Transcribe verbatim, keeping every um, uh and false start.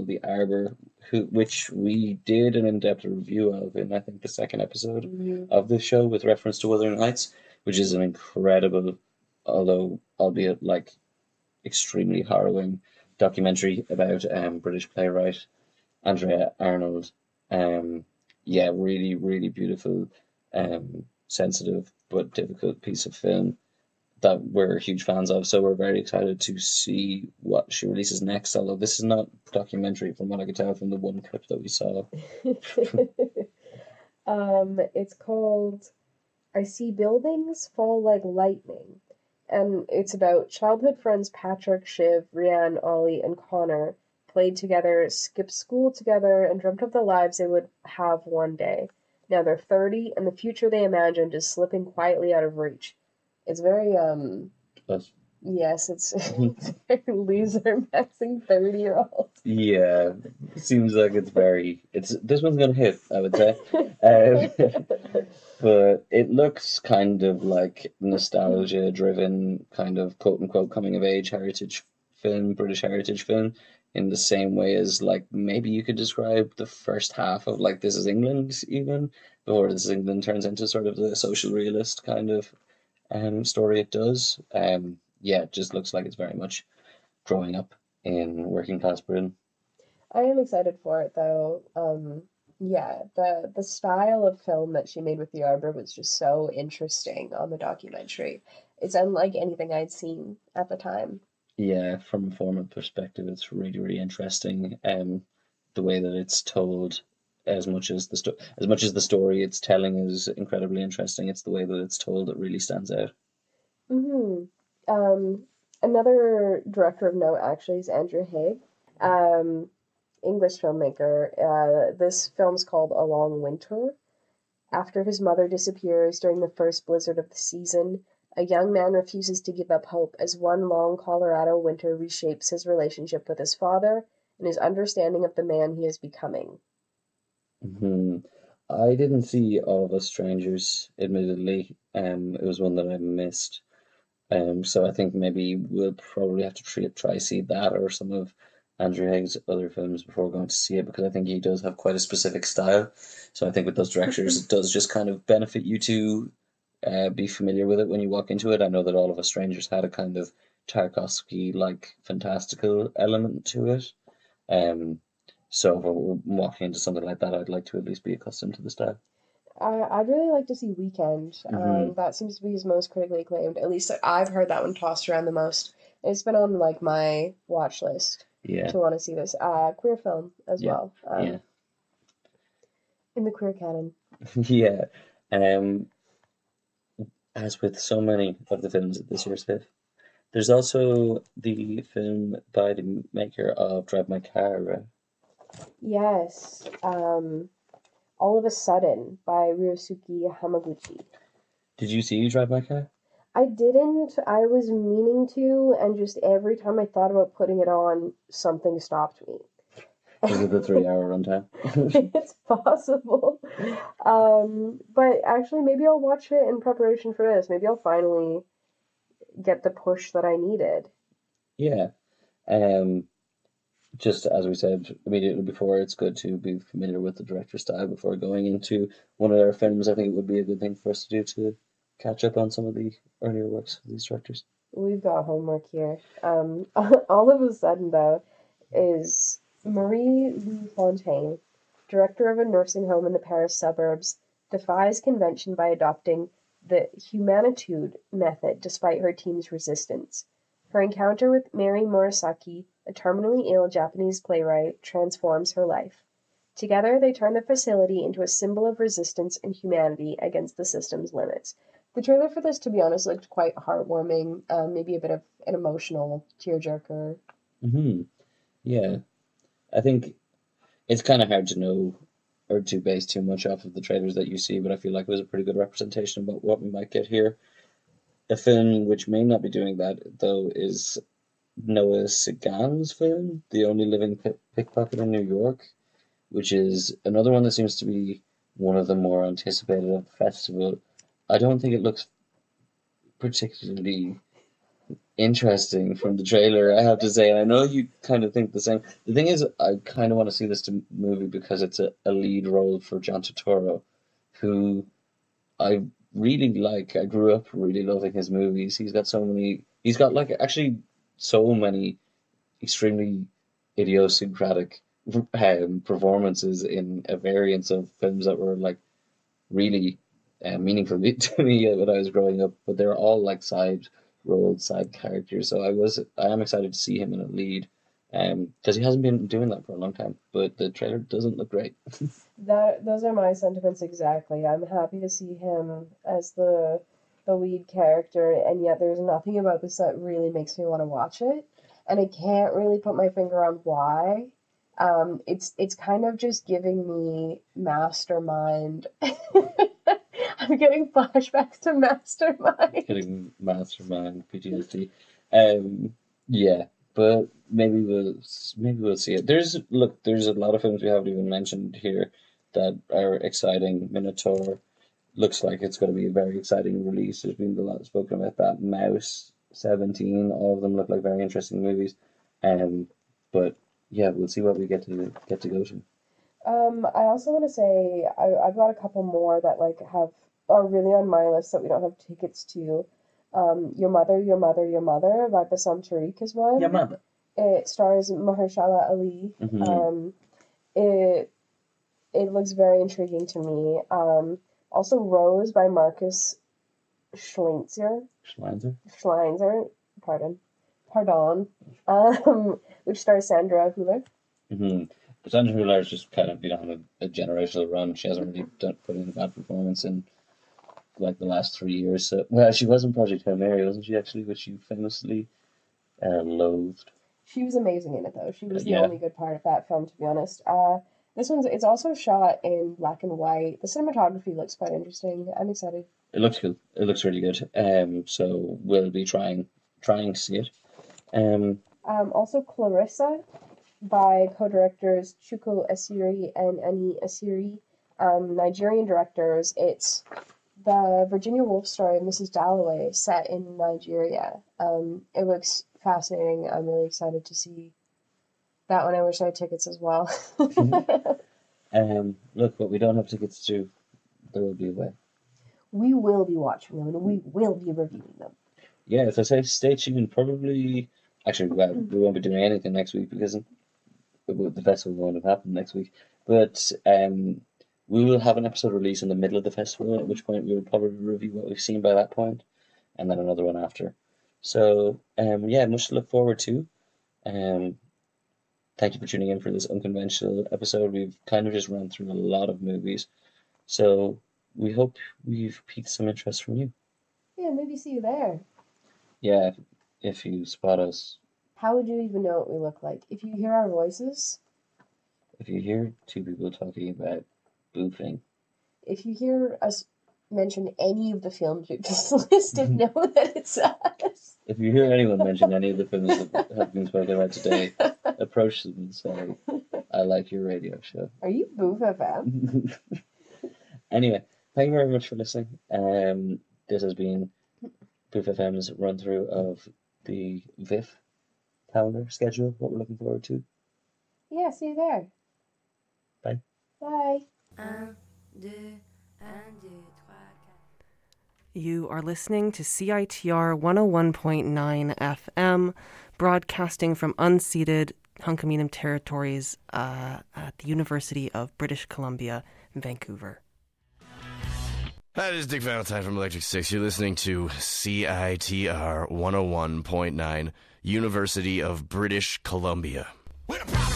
the Arbor, who which we did an in-depth review of in I think the second episode Mhm. of the show with reference to Wuthering Heights, which is an incredible, although albeit like extremely harrowing documentary about um British playwright Andrea Arnold. Um, yeah, really, really beautiful, um, sensitive but difficult piece of film that we're huge fans of. So we're very excited to see what she releases next. Although this is not documentary, from what I could tell from the one clip that we saw. Um, it's called I See Buildings Fall Like Lightning. And it's about childhood friends Patrick, Shiv, Rianne, Ollie, and Connor played together, skipped school together, and dreamt of the lives they would have one day. Now they're thirty, and the future they imagined is slipping quietly out of reach. It's very, um, But yes, it's, it's very loser maxing thirty year olds. yeah, seems like it's very. It's this one's gonna hit, I would say. Um, but it looks kind of like nostalgia driven, kind of quote unquote coming of age heritage film, British heritage film, in the same way as like maybe you could describe the first half of like This Is England even, before This Is England turns into sort of the social realist kind of um story it does. Um yeah, it just looks like it's very much growing up in working class Britain. I am excited for it though. Um, yeah, the the style of film that she made with The Arbor was just so interesting on the documentary. It's unlike anything I'd seen at the time. Yeah, from a formal perspective, it's really, really interesting. Um, the way that it's told, as much as the sto as much as the story it's telling is incredibly interesting, it's the way that it's told that really stands out. Hmm. Um, Another director of note actually is Andrew Haigh, um, English filmmaker. Uh, this film's called A Long Winter. After his mother disappears during the first blizzard of the season, a young man refuses to give up hope as one long Colorado winter reshapes his relationship with his father and his understanding of the man he is becoming. Hmm. I didn't see All of Us Strangers, admittedly. Um, it was one that I missed. Um, so I think maybe we'll probably have to try, try see that or some of Andrew Haig's other films before going to see it because I think he does have quite a specific style. So I think with those directors, it does just kind of benefit you to uh, be familiar with it when you walk into it. I know that All of Us Strangers had a kind of Tarkovsky like fantastical element to it. Um, so if we're walking into something like that, I'd like to at least be accustomed to the style. I, I'd really like to see Weekend. Hmm. Um, that seems to be his most critically acclaimed. At least I've heard that one tossed around the most. It's been on like my watch list Yeah, to want to see this. Uh, queer film as yeah, well. yeah, Um, in the queer canon. yeah. Um, as with so many of the films at this year's fifth. There's also the film by the maker of Drive My Car. Right? Yes. Um, All of a Sudden by Ryosuke Hamaguchi. Did you see Drive My Car? I didn't. I was meaning to, and just every time I thought about putting it on, something stopped me. Was it the three-hour runtime? It's possible. Um, but actually, maybe I'll watch it in preparation for this. Maybe I'll finally get the push that I needed. Yeah. Um, just as we said immediately before, it's good to be familiar with the director's style before going into one of their films. I think it would be a good thing for us to do to catch up on some of the earlier works of these directors. We've got homework here. Um, all of a sudden, though, is Marie Louise Fontaine, director of a nursing home in the Paris suburbs, defies convention by adopting the humanitude method despite her team's resistance. Her encounter with Mary Murasaki, a terminally ill Japanese playwright, transforms her life. Together, they turn the facility into a symbol of resistance and humanity against the system's limits. The trailer for this, to be honest, looked quite heartwarming, um, maybe a bit of an emotional tearjerker. Hmm. Yeah. I think it's kind of hard to know or to base too much off of the trailers that you see, but I feel like it was a pretty good representation about what we might get here. A film which may not be doing that, though, is Noah Segan's film, The Only Living Pick- Pickpocket in New York, which is another one that seems to be one of the more anticipated at the festival. I don't think it looks particularly interesting from the trailer, I have to say. And I know you kind of think the same. The thing is, I kind of want to see this to movie because it's a, a lead role for John Turturro, who I really like. I grew up really loving his movies. He's got so many. He's got like actually so many extremely idiosyncratic um, performances in a variance of films that were like really uh, meaningful to me when I was growing up. But they're all like side roles, side characters. So I was, I am excited to see him in a lead, um, because he hasn't been doing that for a long time. But the trailer doesn't look great. That those are my sentiments exactly. I'm happy to see him as the the lead character, and yet there's nothing about this that really makes me want to watch it, and I can't really put my finger on why. Um, it's it's kind of just giving me Mastermind. I'm getting flashbacks to Mastermind. Getting Mastermind P T S D. Um, yeah, but maybe we'll maybe we'll see it. There's look, there's a lot of films we haven't even mentioned here that are exciting. Minotaur looks like it's going to be a very exciting release. There's been a lot spoken about that. Mouse seventeen, all of them look like very interesting movies. Um, but yeah, we'll see what we get to get to go to. Um, I also want to say I, I've got a couple more that like have are really on my list that we don't have tickets to. Um, Your Mother, Your Mother, Your Mother by Bassam Tariq is one. Your mother. It stars Mahershala Ali. Mm-hmm. Um, it it looks very intriguing to me. Um, also Rose by Marcus Schleitzer. Schleitzer. Schleitzer, pardon, pardon. Um, which stars Sandra Hüller. Mm-hmm. But Sandra Hüller has just kind of been on a, a generational run. She hasn't really done, put in a bad performance in like the last three years. So, well, she was in Project Hail Mary, wasn't she? Actually, which you famously uh, loathed. She was amazing in it, though. She was the Yeah. only good part of that film, to be honest. Uh, this one's it's also shot in black and white. The cinematography looks quite interesting. I'm excited. It looks cool. It looks really good. Um, so we'll be trying trying to see it. Um, Um, also Clarissa by co-directors Chuko Asiri and Ani Asiri, um, Nigerian directors. It's the Virginia Woolf story of Missus Dalloway set in Nigeria. Um, it looks fascinating. I'm really excited to see that one. I wish I had tickets as well. um, look, what we don't have tickets to, there will be a way. We will be watching them and we will be reviewing them. Yeah, as I say, stay tuned. Probably, actually, well, we won't be doing anything next week because the festival won't have happened next week. But um, we will have an episode release in the middle of the festival, at which point we will probably review what we've seen by that point, and then another one after. So, um, yeah, much to look forward to. Um, thank you for tuning in for this unconventional episode. We've kind of just run through a lot of movies, so we hope we've piqued some interest from you. Yeah, maybe see you there. Yeah, if you spot us. How would you even know what we look like? If you hear our voices? If you hear two people talking about boofing. If you hear us mention any of the films we've just listed, know that it's us. If you hear anyone mention any of the films that have been spoken about today, approach them and say, I like your radio show. Are you Boof F M? Anyway, thank you very much for listening. Um, this has been Boof F M's run through of the V I F calendar schedule, what we're looking forward to. Yeah, see you there. Bye. Bye. Un, deux, un, deux, trois, quatre. You are listening to C I T R one oh one point nine F M, broadcasting from unceded Hunkaminam territories uh, at the University of British Columbia in Vancouver. Hi, this is Dick Valentine from Electric Six. You're listening to C I T R one oh one point nine, University of British Columbia.